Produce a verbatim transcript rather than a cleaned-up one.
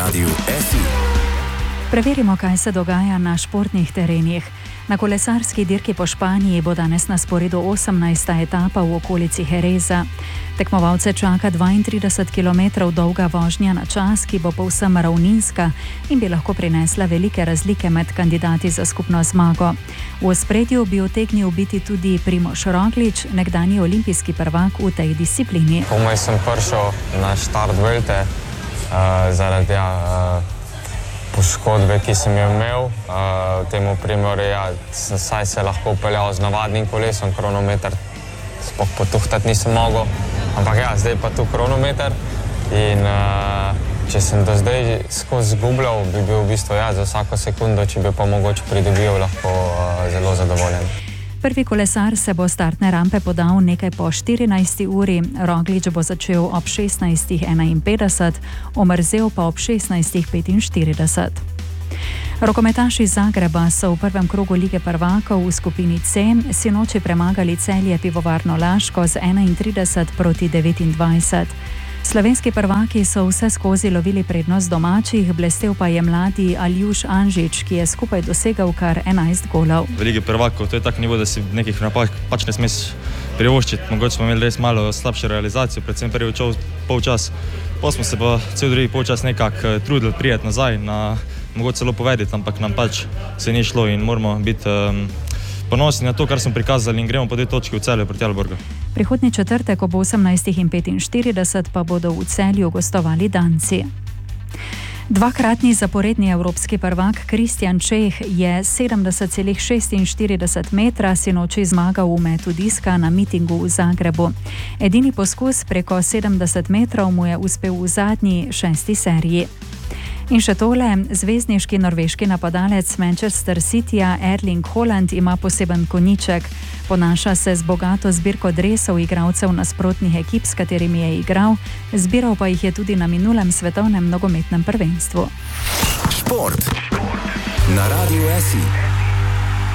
Radiu S I. Preverimo, kaj se dogaja na športnih terenih. Na kolesarski dirki po Španiji bo danes na sporedu osemnajsta etapa v okolici Jereza. Tekmovalce čaka dvaintrideset kilometrov dolga vožnja na čas, ki bo povsem ravninska in bi lahko prinesla velike razlike med kandidati za skupno zmago. V ospredju bi utegnil biti tudi Primož Roglič, nekdanji olimpijski prvak v tej disciplini. Komaj sem prišel na štart Vuelte uh, zaradi uh, poškodbe, ki sem jo imel. Uh, temu primeru, ja, saj se lahko upeljal z navadnim kolesom, kronometer sploh potuhtati nisem mogel. Ampak ja, zdaj pa tu kronometer in uh, če sem do zdaj skozi zgubljal, bi bil v bistvu ja, za vsako sekundo, če bi pa mogoče pridobil, lahko uh, zelo zadovoljen. Prvi kolesar se bo startne rampe podal nekaj po štirinajsti uri, Roglič bo začel ob šestnajstih enainpetdeset, Omerzel pa ob šestnajstih petinštirideset. Rokometaši Zagreba so v prvem krogu Lige prvakov v skupini C sinoči premagali Celje Pivovarno Laško z enaintrideset proti devetindvajset. Slovenski prvaki so vse skozi lovili prednost domačih, blestel pa je mladi Aljuš Anžič, ki je skupaj dosegal kar enajst golov. V Ligi prvakov to je tak nivo, da si nekih napak pač ne smeš privoščiti. Mogoče smo imeli res malo slabšo realizacijo, predvsem prvi polčas. Pa smo se pa cel drugi polčas nekako trudili prijeti nazaj, na mogoče celo povedati, ampak nam pač se ni šlo in moramo biti um, ponosni na to, kar smo prikazali in gremo po dve točki v Celju proti Alborgu. Prihodnji četrtek ob osemnajstih petinštirideset pa bodo v Celju gostovali Danci. Dvakratni zaporedni evropski prvak Kristjan Čeh je sedemdeset celih šestinštirideset metra sinoči zmagal v metu diska na mitingu v Zagrebu. Edini poskus preko sedemdeset metrov mu je uspel v zadnji šesti seriji. In še tole, zvezdniški norveški napadalec Manchester Cityja Erling Haaland ima poseben konjiček. Ponaša se z bogato zbirko dresov igralcev nasprotnih ekip, s katerimi je igral, zbiral pa jih je tudi na minulem svetovnem nogometnem prvenstvu. Šport na Radiu S I.